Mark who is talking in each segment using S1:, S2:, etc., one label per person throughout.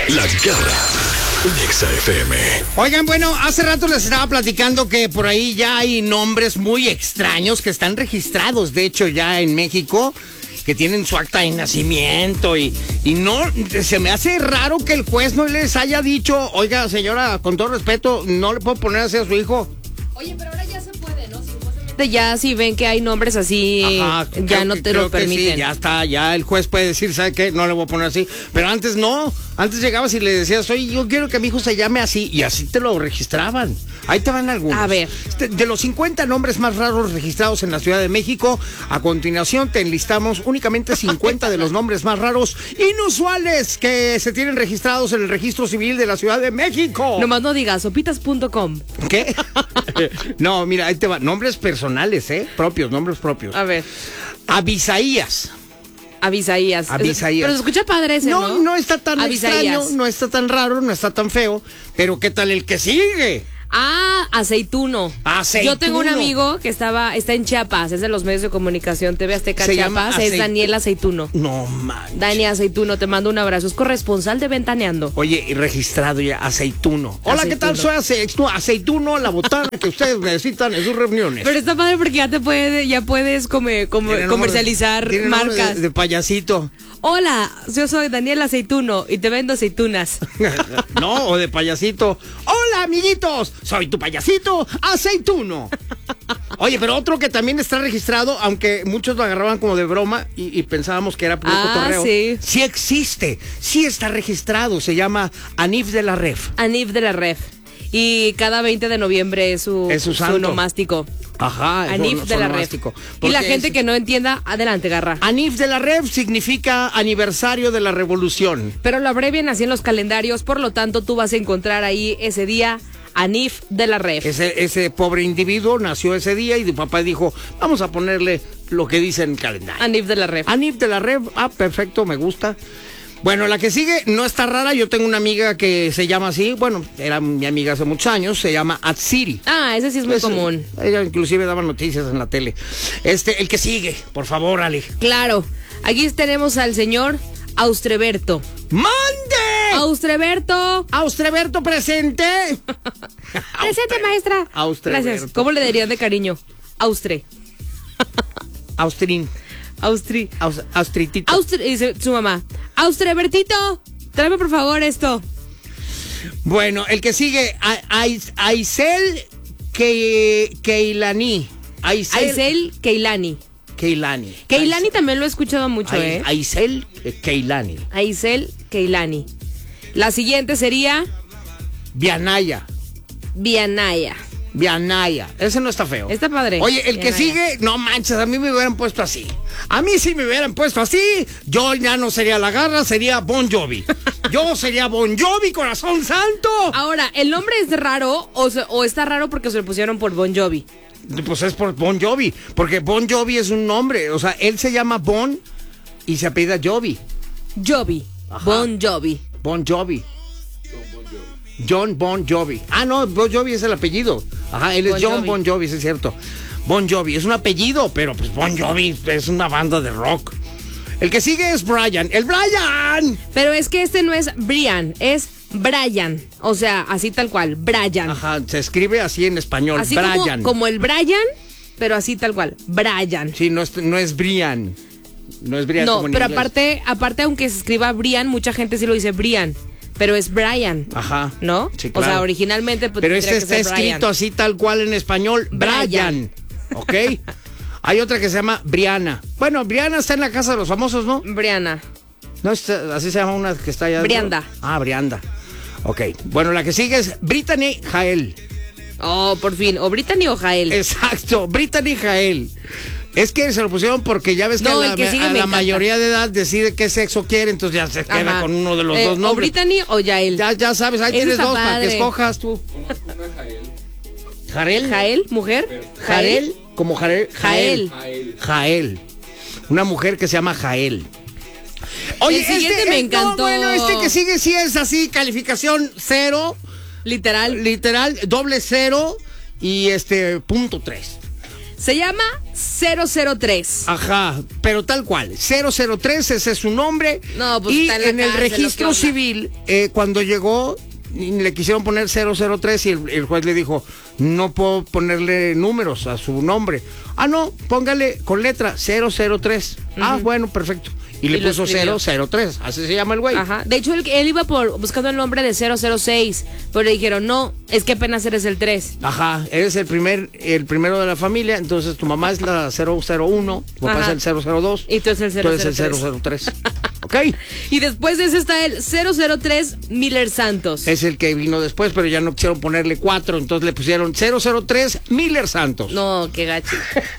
S1: La Garra en Exa FM.
S2: Oigan, bueno, hace rato les estaba platicando que por ahí ya hay nombres muy extraños que están registrados, de hecho, ya en México, que tienen su acta de nacimiento y no, se me hace raro que el juez no les haya dicho, oiga, señora, con todo respeto, no le puedo poner así a su hijo.
S3: Oye, pero ahora ya se puede, ¿no? Supuestamente ya si ven que hay nombres así,
S2: ajá,
S3: ya no te lo permiten.
S2: Sí, ya está, ya el juez puede decir, ¿sabe qué? No le voy a poner así. Pero antes no, antes llegabas y le decías, oye, yo quiero que mi hijo se llame así, y así te lo registraban. Ahí te van algunos.
S3: A ver.
S2: De los 50 nombres más raros registrados en la Ciudad de México, a continuación te enlistamos únicamente 50 de los nombres más raros inusuales que se tienen registrados en el Registro Civil de la Ciudad de México.
S3: Nomás no digas, sopitas.com.
S2: ¿Qué? No, mira, ahí te va. Nombres personales, propios, nombres propios.
S3: A ver.
S2: Abisaías.
S3: Abisaías.
S2: Abisaías.
S3: Pero se escucha padre ese, ¿no?
S2: No está tan
S3: Abisaías.
S2: extraño, no está tan raro, no está tan feo. Pero ¿qué tal el que sigue?
S3: Ah, Aceituno.
S2: Aceituno.
S3: Yo tengo un amigo que está en Chiapas, es de los medios de comunicación, TV Azteca Chiapas, es Daniel Aceituno.
S2: No manches.
S3: Dani Aceituno, te mando un abrazo, es corresponsal de Ventaneando.
S2: Oye, y registrado ya, Aceituno. Hola,
S3: Aceituno.
S2: ¿qué tal? Soy Aceituno, la botana que ustedes necesitan en sus reuniones.
S3: Pero está padre porque ya puedes comercializar
S2: tiene nombre
S3: marcas.
S2: de payasito.
S3: Hola, yo soy Daniel Aceituno y te vendo aceitunas.
S2: No, o de payasito. Hola, amiguitos, soy tu payasito Aceituno. Oye, pero otro que también está registrado, aunque muchos lo agarraban como de broma y pensábamos que era puro cotorreo.
S3: Sí.
S2: Sí existe, sí está registrado, se llama Anif de la Ref.
S3: Anif de la Ref. Y cada 20 de noviembre es su
S2: santo.
S3: nomástico.
S2: Ajá,
S3: Anif de la Ref. Y la gente que no entienda, adelante, Garra.
S2: Anif de la Ref significa aniversario de la revolución.
S3: Pero lo abrevian así en los calendarios, por lo tanto tú vas a encontrar ahí ese día Anif de la Ref.
S2: Ese pobre individuo nació ese día y tu papá dijo, vamos a ponerle lo que dice en el calendario.
S3: Anif de la Ref.
S2: Anif de la Ref, perfecto, me gusta. Bueno, la que sigue no está rara, yo tengo una amiga que se llama así, bueno, era mi amiga hace muchos años, se llama Atsiri.
S3: Ah, ese sí es muy común.
S2: Ella inclusive daba noticias en la tele. El que sigue, por favor, Ale.
S3: Claro, aquí tenemos al señor Austreberto.
S2: ¡Mande!
S3: ¡Austreberto!
S2: Presente.
S3: Presente, maestra.
S2: Austreberto.
S3: Gracias. ¿Cómo le dirían de cariño? Austritito. Dice su mamá. Austrebertito, tráeme por favor esto.
S2: Bueno, el que sigue, Aisel Keilani.
S3: Aisel Keilani. Keilani también lo he escuchado mucho,
S2: Aisel Keilani.
S3: Aisel Keilani. La siguiente sería
S2: Vianaya. Ese no está feo.
S3: Está padre.
S2: Oye, el que sigue, no manches, a mí me hubieran puesto así. A mí sí me hubieran puesto así, yo ya no sería La Garra, sería Bon Jovi. Yo sería Bon Jovi, corazón santo.
S3: Ahora, ¿el nombre es raro o está raro porque se lo pusieron por Bon Jovi?
S2: Pues es por Bon Jovi, porque Bon Jovi es un nombre, o sea, él se llama Bon y se apellida Jovi.
S3: Jovi.
S2: Ajá.
S3: Bon Jovi.
S2: John Bon Jovi. Ah, no, Bon Jovi es el apellido. Ajá, él es John Bon Jovi, sí es cierto. Bon Jovi es un apellido, pero pues Bon Jovi es una banda de rock. El que sigue es Brian. ¡El Brian!
S3: Pero es que este no es Brian, es Brian. O sea, así tal cual, Brian.
S2: Ajá, se escribe así en español,
S3: así
S2: Brian.
S3: Como el Brian, pero así tal cual, Brian.
S2: Sí, no es Brian. No es Brian.
S3: No,
S2: como en
S3: pero
S2: inglés.
S3: aparte, aunque se escriba Brian, mucha gente sí lo dice Brian. Pero es Brian.
S2: Ajá.
S3: ¿No?
S2: Sí, claro.
S3: O sea, originalmente pues,
S2: pero
S3: tendría que
S2: está
S3: ser
S2: escrito
S3: Brian.
S2: así tal cual en español, Brian. ¿Ok? Hay otra que se llama Brianna. Bueno, Brianna está en la casa de los famosos, ¿no?
S3: Brianna.
S2: No, así se llama una que está allá.
S3: Brianda.
S2: Ah, Brianda. Ok. Bueno, la que sigue es Brittany Jael.
S3: Oh, por fin. O Brittany o Jael.
S2: Exacto, Brittany Jael. Es que se lo pusieron porque ya ves que la mayoría de edad decide qué sexo quiere, entonces ya se queda con uno de los dos nombres.
S3: O Brittany o Jael.
S2: Ya sabes, ahí tienes dos para que escojas tú. ¿Jael?
S3: ¿Jael? ¿Mujer?
S2: ¿Jael? Como Jael.
S3: Jael.
S2: Una mujer que se llama Jael. Oye,
S3: el siguiente me encantó.
S2: No, bueno, este que sigue sí es así, calificación 0.
S3: Literal,
S2: doble 0 y .3.
S3: Se llama 003.
S2: Ajá, pero tal cual. 003, ese es su nombre.
S3: No, pues
S2: y
S3: está en la
S2: en el
S3: cárcel,
S2: registro
S3: ¿o qué onda?
S2: civil, cuando llegó, le quisieron poner 003 y el juez le dijo, no puedo ponerle números a su nombre. Ah, no, póngale con letra 003. Ah, bueno, perfecto. Y le
S3: Y lo
S2: puso
S3: escribió.
S2: 003, así se llama el güey.
S3: Ajá. De hecho, él iba buscando el nombre de 006, pero le dijeron, no, es que apenas eres el 3.
S2: Ajá, eres el primero de la familia, entonces tu mamá es la 001, tu papá
S3: Ajá.
S2: es el 002.
S3: Y tú eres el
S2: Tú eres el
S3: 003.
S2: 003. ¿Ok?
S3: Y después de ese está el 003 Miller Santos.
S2: Es el que vino después, pero ya no quisieron ponerle 4, entonces le pusieron 003 Miller Santos.
S3: No, qué gacho.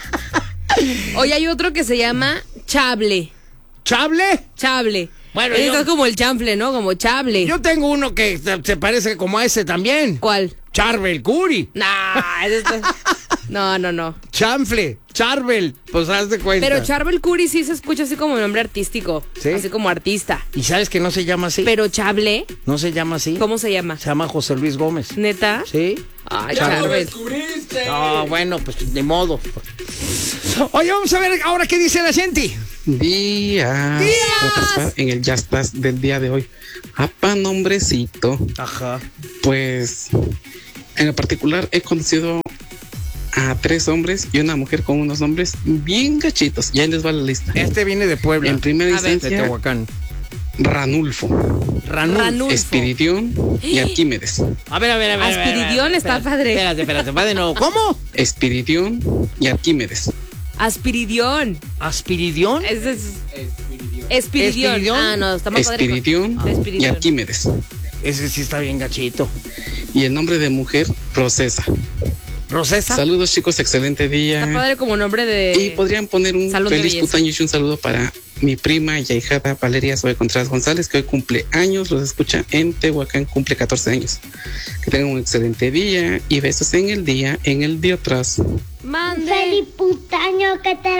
S3: Hoy hay otro que se llama Chable.
S2: ¿Chable?
S3: Chable.
S2: Bueno,
S3: Eso
S2: yo-
S3: es como el chanfle, ¿no? Como Chable.
S2: Yo tengo uno que se parece como a ese también.
S3: ¿Cuál?
S2: Charbel Curi.
S3: Nah, ese está- No.
S2: Chanfle, Charbel, pues haz de cuenta.
S3: Pero Charbel Curry sí se escucha así como nombre artístico.
S2: ¿Sí?
S3: Así como artista.
S2: ¿Y sabes que no se llama así?
S3: Pero Chable,
S2: No se llama así.
S3: ¿cómo se llama?
S2: Se llama José Luis Gómez.
S3: ¿Neta?
S2: ¿Sí?
S3: Ay,
S2: Charbel.
S3: Charbel.
S2: No, bueno, pues de modo. Oye, vamos a ver ahora qué dice la gente.
S4: Días.
S3: ¡Días!
S4: En el Jazz Pass del día de hoy. Apa, nombrecito.
S2: Ajá.
S4: Pues, en lo particular, he conocido a 3 hombres y una mujer con unos nombres bien gachitos. Ya les va la lista.
S2: Este viene de Puebla.
S4: En primera
S3: A ver.
S2: de
S4: instancia,
S2: Tehuacán.
S4: Ranulfo,
S3: Ranulfo.
S4: Espiridión y Arquímedes.
S2: A ver.
S3: Aspiridión está padre.
S2: Espérate, va de nuevo. ¿Cómo?
S4: Espiridión y Arquímedes.
S3: Aspiridión.
S2: ¿Aspiridión?
S3: Ese es. Espiridión.
S2: ¿Espiridión?
S3: Ah, no, está más padre.
S4: Espiridión y
S3: Espiridión.
S4: Arquímedes.
S2: Ese sí está bien gachito.
S4: Y el nombre de mujer, Procesa.
S2: ¿Rosesa?
S4: Saludos, chicos, excelente día.
S3: Está padre como nombre de.
S4: Y podrían poner un
S3: Salón de
S4: feliz
S3: belleza.
S4: cumpleaños y un saludo para mi prima y ahijada Valeria Zoe Contreras González, que hoy cumple años, los escucha en Tehuacán, cumple 14 años. Que tengan un excelente día y besos en el día atrás.
S3: Mande.
S5: Feliz putaño, que te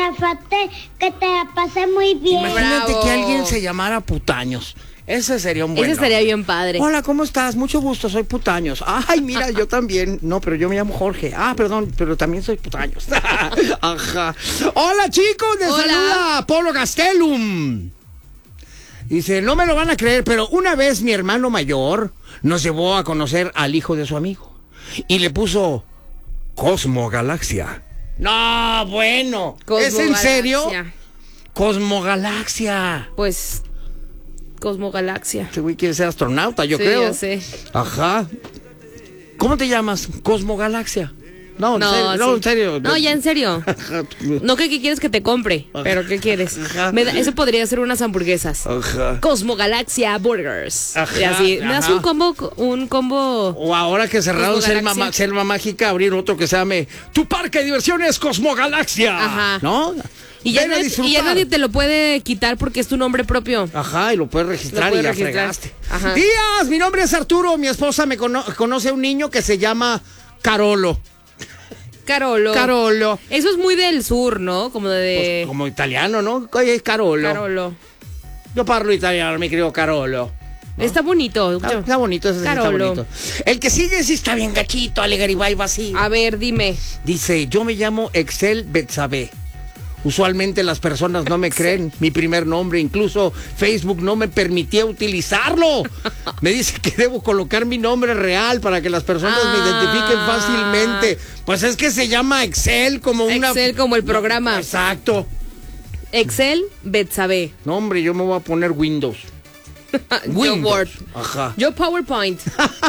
S5: la pasé muy bien.
S2: Imagínate
S3: Bravo.
S2: que alguien se llamara Putaños. Ese sería un buen
S3: Ese estaría
S2: nombre.
S3: bien padre.
S2: Hola, ¿cómo estás? Mucho gusto, soy Putaños. Ay, mira, yo también. No, pero yo me llamo Jorge. Ah, perdón, pero también soy Putaños. Ajá. Hola, chicos, les
S3: Hola.
S2: saluda Polo Gastelum. Dice, no me lo van a creer, pero una vez mi hermano mayor nos llevó a conocer al hijo de su amigo y le puso Cosmo Galaxia. No, bueno. ¿Es en serio?
S3: Cosmogalaxia.
S2: Cosmogalaxia.
S3: Pues. Cosmogalaxia.
S2: Este güey quiere ser astronauta, yo
S3: Sí,
S2: creo.
S3: ya sé.
S2: Ajá. ¿Cómo te llamas? Cosmogalaxia. No, en serio.
S3: sí.
S2: No, en serio.
S3: No, ya en serio. No, ¿qué quieres que te compre? Pero ¿qué quieres? Eso podría ser unas hamburguesas.
S2: Ajá.
S3: Cosmogalaxia Burgers.
S2: Ajá,
S3: Y así. ¿Me das
S2: ajá.
S3: un combo?
S2: O ahora que cerraron
S3: Cosmogalaxia.
S2: Selva Mágica, abrir otro que se llame Tu Parque de Diversiones Cosmogalaxia.
S3: Ajá.
S2: ¿No?
S3: Y ya,
S2: Ven a
S3: y ya
S2: disfrutar.
S3: nadie te lo puede quitar porque es tu nombre propio.
S2: Ajá, y lo puedes registrar
S3: Lo puedes
S2: y ya
S3: registrar.
S2: fregaste.
S3: Ajá.
S2: Días, mi nombre es Arturo, mi esposa me conoce a un niño que se llama Carolo.
S3: Carolo.
S2: Carolo.
S3: Eso es muy del sur, ¿no? Como de...
S2: Pues, como italiano, ¿no? Oye, es Carolo.
S3: Carolo.
S2: Yo parlo italiano, mi querido Carolo.
S3: Está bonito.
S2: Está bonito, ese sí está
S3: Carolo.
S2: bonito. El que sigue sí está bien gachito, Alegaribay vacío.
S3: A ver, dime.
S2: Dice, yo me llamo Excel Betsabe. Usualmente las personas no me creen mi primer nombre, incluso Facebook no me permitía utilizarlo. Me dice que debo colocar mi nombre real para que las personas me identifiquen fácilmente. Pues es que se llama Excel como una...
S3: Excel como el programa.
S2: Exacto.
S3: Excel Betsabe.
S2: No, hombre, yo me voy a poner Windows.
S3: Yo Word.
S2: Ajá.
S3: Yo PowerPoint.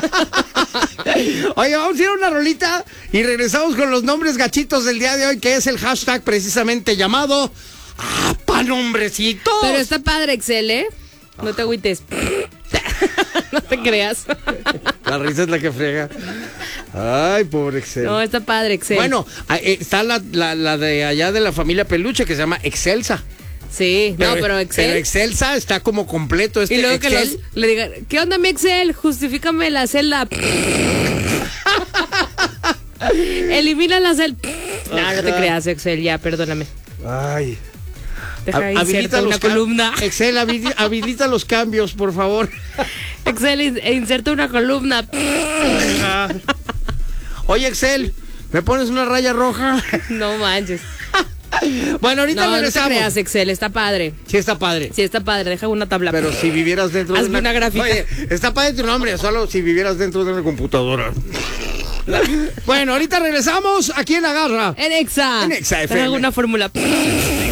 S2: Oye, vamos a ir a una rolita y regresamos con los nombres gachitos del día de hoy, que es el hashtag precisamente llamado ¡Apa, nombrecitos!
S3: Pero está padre Excel, ¿eh? No te agüites. No te creas.
S2: La risa es la que frega. Ay, pobre Excel.
S3: No, está padre Excel.
S2: Bueno, está la de allá de la familia Peluche que se llama Excelsa.
S3: Sí, no, pero Excel.
S2: Pero Excelsa está como completo este
S3: Y luego que
S2: Excel.
S3: le digan, ¿qué onda mi Excel? Justifícame la celda. Elimina la celda. No, no te creas, Excel, ya, perdóname.
S2: Ay.
S3: Deja insertar una columna.
S2: Excel, habilita los cambios, por favor.
S3: Excel, inserta una columna.
S2: Oye, Excel, ¿Me pones una raya roja?
S3: No manches.
S2: Bueno, ahorita
S3: No, no te
S2: regresamos.
S3: creas, Excel, está padre.
S2: Sí, está padre.
S3: Sí, está padre, deja una tabla.
S2: Pero si vivieras dentro de
S3: Hazme una gráfica.
S2: Oye, está padre tu nombre, solo si vivieras dentro de una computadora. Bueno, ahorita regresamos aquí en La Garra.
S3: En Exa.
S2: En Exa
S3: Deja
S2: FM.
S3: una fórmula.